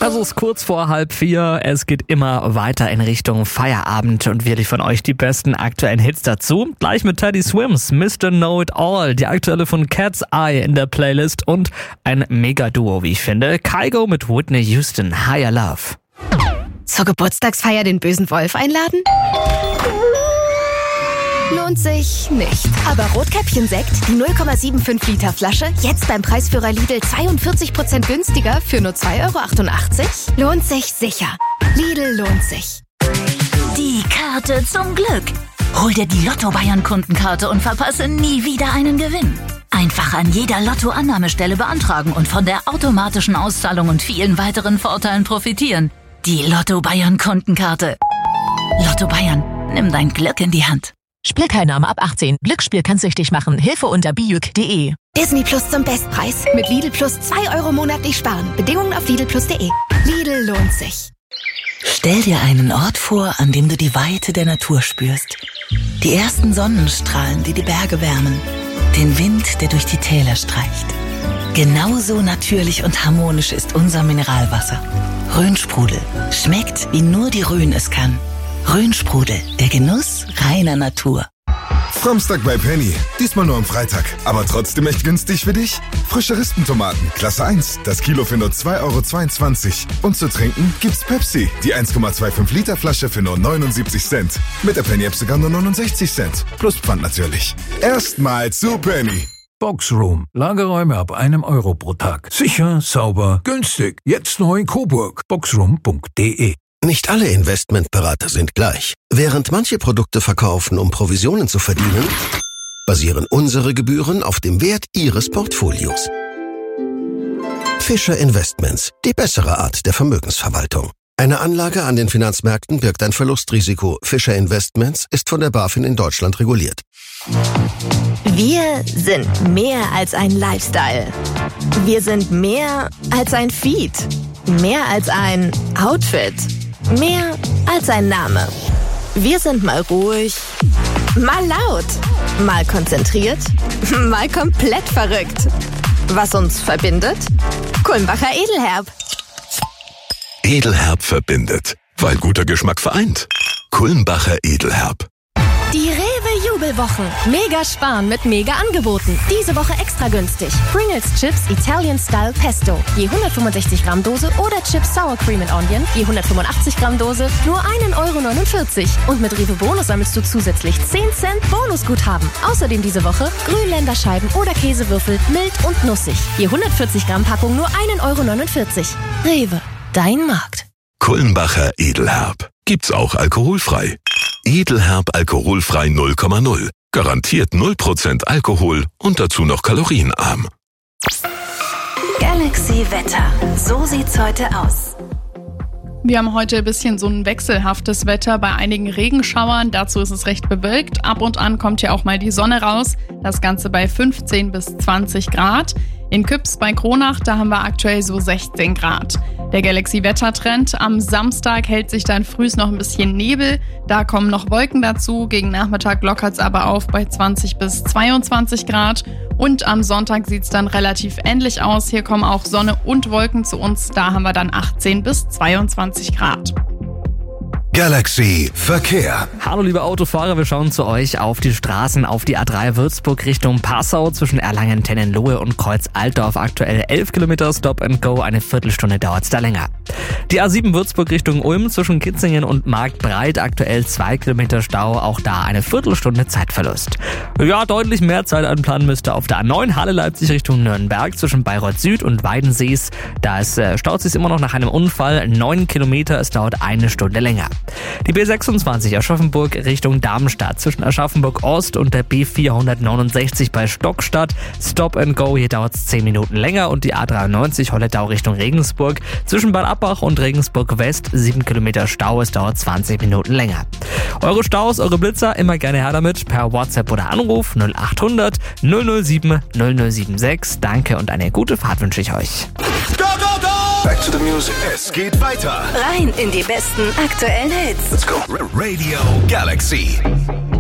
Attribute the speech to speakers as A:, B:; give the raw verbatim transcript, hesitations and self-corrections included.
A: Also es ist kurz vor halb vier, es geht immer weiter in Richtung Feierabend und wir liefern euch die besten aktuellen Hits dazu. Gleich mit Teddy Swims, Mister Know It All, die aktuelle von Cat's Eye in der Playlist und ein Mega-Duo, wie ich finde. Kygo mit Whitney Houston, Higher Love.
B: Zur Geburtstagsfeier den bösen Wolf einladen? Lohnt sich nicht. Aber Rotkäppchen-Sekt, die null Komma fünfundsiebzig Liter Flasche, jetzt beim Preisführer Lidl zweiundvierzig Prozent günstiger für nur zwei Euro achtundachtzig? Lohnt sich sicher. Lidl lohnt sich.
C: Die Karte zum Glück. Hol dir die Lotto-Bayern-Kundenkarte und verpasse nie wieder einen Gewinn. Einfach an jeder Lotto-Annahmestelle beantragen und von der automatischen Auszahlung und vielen weiteren Vorteilen profitieren. Die Lotto-Bayern-Kundenkarte. Lotto Bayern, nimm dein Glück in die Hand.
D: Spielteilnahme ab achtzehn. Glücksspiel kann süchtig machen. Hilfe unter bijuk punkt de.
B: Disney Plus zum Bestpreis. Mit Lidl Plus zwei Euro monatlich sparen. Bedingungen auf lidl plus punkt de. Lidl lohnt sich.
C: Stell dir einen Ort vor, an dem du die Weite der Natur spürst. Die ersten Sonnenstrahlen, die die Berge wärmen. Den Wind, der durch die Täler streicht. Genauso natürlich und harmonisch ist unser Mineralwasser. Rhönsprudel. Schmeckt, wie nur die Rhön es kann. Rhönsprudel, der Genuss reiner Natur.
E: Samstag bei Penny. Diesmal nur am Freitag. Aber trotzdem echt günstig für dich. Frische Rispentomaten, Klasse eins. Das Kilo für nur zwei Euro zweiundzwanzig. Und zu trinken gibt's Pepsi. Die eins Komma fünfundzwanzig Liter Flasche für nur neunundsiebzig Cent. Mit der Penny-App sogar nur neunundsechzig Cent. Plus Pfand natürlich. Erstmal zu Penny.
F: Boxroom. Lagerräume ab einem Euro pro Tag. Sicher, sauber, günstig. Jetzt neu in Coburg. boxroom punkt de.
G: Nicht alle Investmentberater sind gleich. Während manche Produkte verkaufen, um Provisionen zu verdienen, basieren unsere Gebühren auf dem Wert Ihres Portfolios. Fischer Investments, die bessere Art der Vermögensverwaltung. Eine Anlage an den Finanzmärkten birgt ein Verlustrisiko. Fischer Investments ist von der BaFin in Deutschland reguliert.
B: Wir sind mehr als ein Lifestyle. Wir sind mehr als ein Feed. Mehr als ein Outfit. Mehr als ein Name. Wir sind mal ruhig, mal laut, mal konzentriert, mal komplett verrückt. Was uns verbindet? Kulmbacher Edelherb.
H: Edelherb verbindet, weil guter Geschmack vereint. Kulmbacher Edelherb.
B: Die Rewe-Jubelwochen. Mega sparen mit Mega-Angeboten. Diese Woche extra günstig. Pringles Chips Italian Style Pesto. Je hundertfünfundsechzig Gramm Dose oder Chips Sour Cream and Onion. Je hundertfünfundachtzig Gramm Dose. Nur ein Euro neunundvierzig. Und mit Rewe Bonus sammelst du zusätzlich zehn Cent Bonusguthaben. Außerdem diese Woche Grünländerscheiben oder Käsewürfel. Mild und nussig. Je hundertvierzig Gramm Packung nur ein Euro neunundvierzig. Rewe. Dein Markt.
H: Kulmbacher Edelherb. Gibt's auch alkoholfrei. Edelherb alkoholfrei null Komma null. Garantiert null Prozent Alkohol und dazu noch kalorienarm.
C: Galaxy Wetter. So sieht's heute aus.
I: Wir haben heute ein bisschen so ein wechselhaftes Wetter bei einigen Regenschauern. Dazu ist es recht bewölkt. Ab und an kommt ja auch mal die Sonne raus. Das Ganze bei fünfzehn bis zwanzig Grad. In Küps bei Kronach, da haben wir aktuell so sechzehn Grad. Der Galaxy-Wettertrend. Am Samstag hält sich dann frühs noch ein bisschen Nebel. Da kommen noch Wolken dazu. Gegen Nachmittag lockert es aber auf bei zwanzig bis zweiundzwanzig Grad. Und am Sonntag sieht es dann relativ ähnlich aus. Hier kommen auch Sonne und Wolken zu uns. Da haben wir dann achtzehn bis zweiundzwanzig Grad.
E: Galaxy Verkehr.
A: Hallo liebe Autofahrer, wir schauen zu euch auf die Straßen, auf die A drei Würzburg Richtung Passau zwischen Erlangen, Tennenlohe und Kreuz Altdorf. Aktuell elf Kilometer Stop and Go, eine Viertelstunde dauert es da länger. Die A sieben Würzburg Richtung Ulm zwischen Kitzingen und Marktbreit, aktuell zwei Kilometer Stau, auch da eine Viertelstunde Zeitverlust. Ja, deutlich mehr Zeit einplanen müsste auf der A neun Halle Leipzig Richtung Nürnberg zwischen Bayreuth Süd und Weidensees. Da ist, äh, staut sich immer noch nach einem Unfall, neun Kilometer, es dauert eine Stunde länger. Die B sechsundzwanzig Aschaffenburg Richtung Darmstadt zwischen Aschaffenburg Ost und der B vierhundertneunundsechzig bei Stockstadt. Stop and Go, hier dauert es zehn Minuten länger. Und die A dreiundneunzig Holledau Richtung Regensburg zwischen Bad Abbach und Regensburg West, sieben Kilometer Stau, es dauert zwanzig Minuten länger. Eure Staus, eure Blitzer, immer gerne her damit per WhatsApp oder Anruf null acht hundert null null sieben null null sieben sechs. Danke und eine gute Fahrt wünsche ich euch.
E: Go, go, go! Back to the music. Es geht weiter.
C: Rein in die besten aktuellen Hits.
E: Let's go. Radio Galaxy.